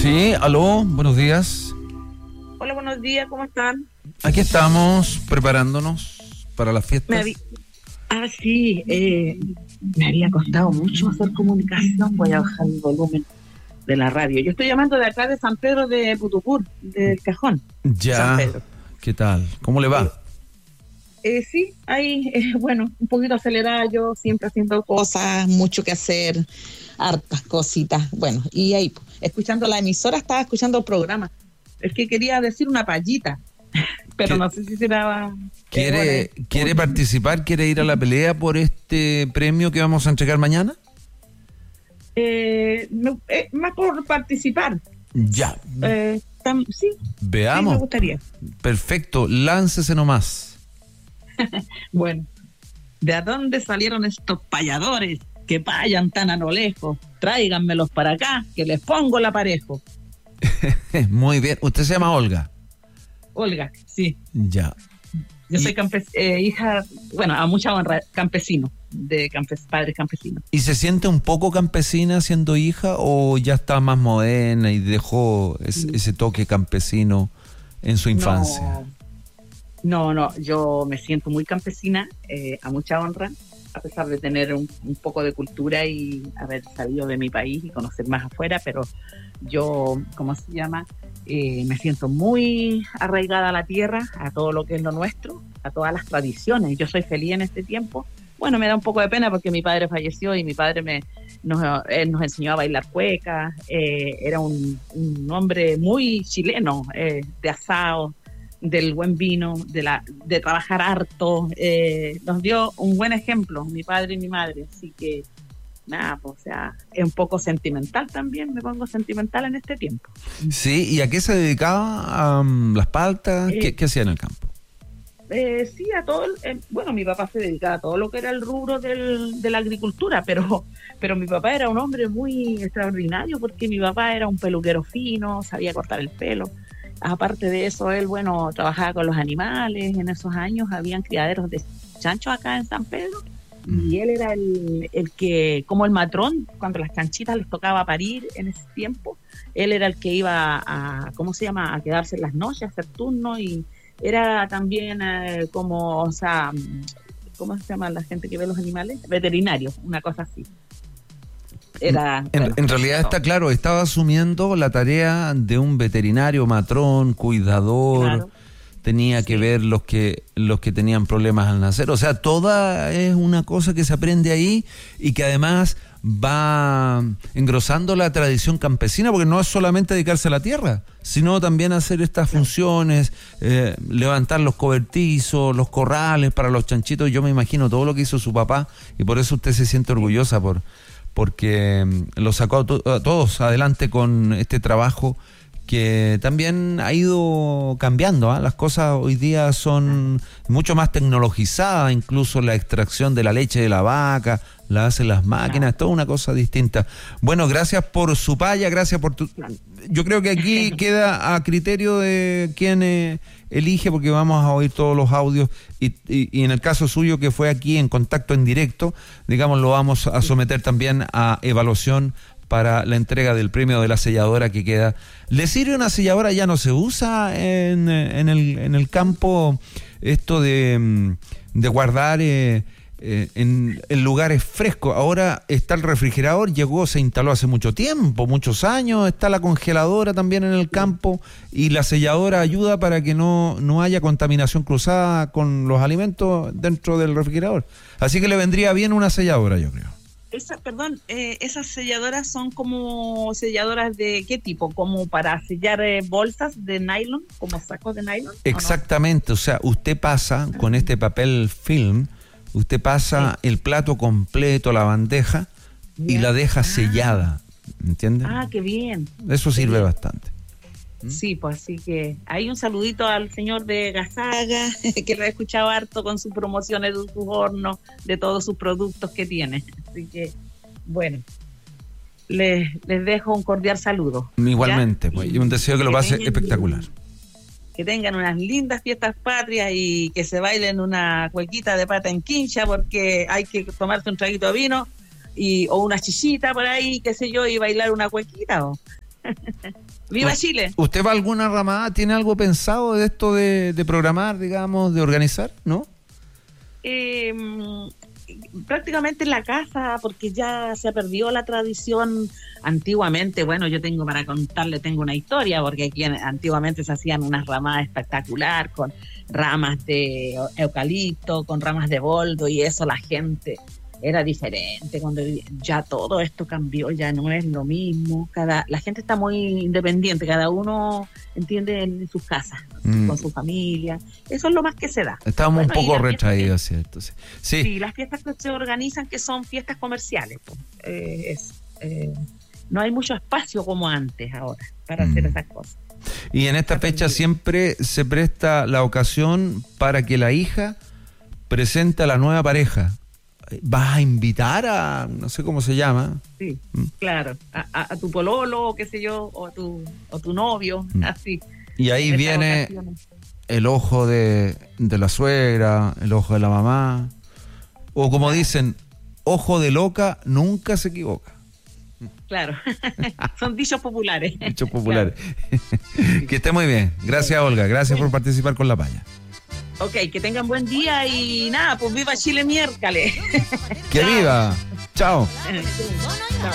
Sí, aló, buenos días. Hola, buenos días, ¿cómo están? Aquí estamos preparándonos para las fiestas. Sí, me había costado mucho hacer comunicación. Voy a bajar el volumen de la radio. Yo estoy llamando de acá de San Pedro de Putucur, del Cajón. Ya, San Pedro. ¿Qué tal? ¿Cómo le va? Sí, ahí, bueno, un poquito acelerada, yo siempre haciendo cosas, mucho que hacer, hartas cositas. Bueno, y ahí, escuchando la emisora, estaba escuchando el programa. Es que quería decir una payita, pero no sé si será... ¿Quiere participar? ¿Quiere ir a la pelea por este premio que vamos a entregar mañana? Más por participar. Ya. Sí. Veamos. Sí, me gustaría. Perfecto, láncese nomás. Bueno, ¿de dónde salieron estos payadores que payan tan a lo lejos? Tráiganmelos para acá, que les pongo el aparejo. Muy bien. ¿Usted se llama Olga? Olga, sí. Ya. Yo soy hija, bueno, a mucha honra, campesino, de padres campesinos. ¿Y se siente un poco campesina siendo hija o ya está más moderna y dejó ese toque campesino en su infancia? No, yo me siento muy campesina, a mucha honra, a pesar de tener un poco de cultura y haber salido de mi país y conocer más afuera, pero yo, ¿cómo se llama? Me siento muy arraigada a la tierra, a todo lo que es lo nuestro, a todas las tradiciones. Yo soy feliz en este tiempo. Bueno, me da un poco de pena porque mi padre falleció y mi padre él nos enseñó a bailar cueca. Era un hombre muy chileno, de asado, del buen vino, de trabajar harto. Nos dio un buen ejemplo, mi padre y mi madre. Así que nada, pues, o sea, es un poco sentimental también, me pongo sentimental en este tiempo. Sí, ¿y a qué se dedicaba? ¿Las paltas? ¿Qué hacía en el campo? Sí, a todo, bueno, mi papá se dedicaba a todo lo que era el rubro de la agricultura, pero mi papá era un hombre muy extraordinario porque mi papá era un peluquero fino, sabía cortar el pelo. Aparte de eso, él, bueno, trabajaba con los animales. En esos años habían criaderos de chanchos acá en San Pedro. Y él era el que, como el matrón, cuando las chanchitas les tocaba parir en ese tiempo, él era el que iba a quedarse en las noches, a hacer turno, y era también como, o sea, ¿cómo se llama la gente que ve los animales? Veterinario, una cosa así. En realidad está claro, estaba asumiendo la tarea de un veterinario, matrón, cuidador. Claro. Tenía que ver los que tenían problemas al nacer. O sea, toda es una cosa que se aprende ahí y que además va engrosando la tradición campesina, porque no es solamente dedicarse a la tierra, sino también hacer estas funciones, levantar los cobertizos, los corrales para los chanchitos. Yo me imagino todo lo que hizo su papá y por eso usted se siente orgullosa porque lo sacó a todos adelante con este trabajo que también ha ido cambiando, ¿eh? Las cosas hoy día son mucho más tecnologizadas, incluso la extracción de la leche de la vaca la hacen las máquinas, toda una cosa distinta. Bueno, gracias por su paya, gracias por tu... Yo creo que aquí queda a criterio de quién elige, porque vamos a oír todos los audios y en el caso suyo, que fue aquí en contacto en directo, digamos, lo vamos a someter también a evaluación para la entrega del premio de la selladora que queda. ¿Le sirve una selladora? Ya no se usa en el campo esto de guardar en lugares frescos. Ahora está el refrigerador, se instaló hace mucho tiempo, muchos años. Está la congeladora también en el campo y la selladora ayuda para que no haya contaminación cruzada con los alimentos dentro del refrigerador. Así que le vendría bien una selladora, yo creo. Esas selladoras son como selladoras de ¿qué tipo? ¿Como para sellar bolsas de nylon? ¿Como sacos de nylon? Exactamente, o sea, usted pasa con este papel film, usted pasa el plato completo, la bandeja, y la deja sellada, ¿entiende? Ah, qué bien. Eso sirve bastante. Sí, pues así que hay un saludito al señor de Gazaga, que lo he escuchado harto con sus promociones de sus hornos, de todos sus productos que tiene. Así que, bueno, les dejo un cordial saludo. Igualmente, pues, y un deseo que lo pase espectacular. Que tengan unas lindas fiestas patrias y que se bailen una cuequita de pata en quincha, porque hay que tomarse un traguito de vino o una chichita por ahí, qué sé yo, y bailar una cuequita. ¡Viva Chile! ¿Usted va a alguna ramada? ¿Tiene algo pensado de esto de programar, digamos, de organizar? ¿No? Prácticamente en la casa, porque ya se perdió la tradición. Antiguamente, bueno, yo tengo para contarle, tengo una historia, porque aquí antiguamente se hacían unas ramadas espectacular con ramas de eucalipto, con ramas de boldo, y eso la gente era diferente. Cuando ya todo esto cambió, ya no es lo mismo. La gente está muy independiente, cada uno entiende en sus casas, con su familia. Eso es lo más que se da. Estábamos un poco retraídos, ¿cierto? Sí, las fiestas que se organizan, que son fiestas comerciales, no hay mucho espacio como antes ahora para hacer esas cosas. Y en esta fecha siempre se presta la ocasión para que la hija presente a la nueva pareja. ¿Vas a invitar a, no sé cómo se llama? Sí, claro, a tu pololo, qué sé yo, o tu novio, así. Y ahí viene el ojo de la suegra, el ojo de la mamá, o como dicen, ojo de loca nunca se equivoca. Claro, son dichos populares. Dichos populares. Claro. Que esté muy bien. Gracias, Olga. Gracias por participar con La Paya. Ok, que tengan buen día y nada, pues viva Chile miércoles. ¡Que viva! ¡Chao!